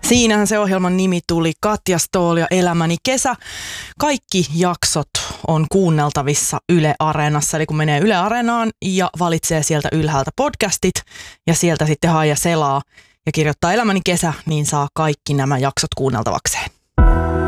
Siinähän se ohjelman nimi tuli, Katja Ståhl ja Elämäni kesä. Kaikki jaksot on kuunneltavissa Yle Areenassa, eli kun menee Yle Areenaan ja valitsee sieltä ylhäältä podcastit ja sieltä sitten hae ja selaa ja kirjoittaa Elämäni kesä, niin saa kaikki nämä jaksot kuunneltavakseen.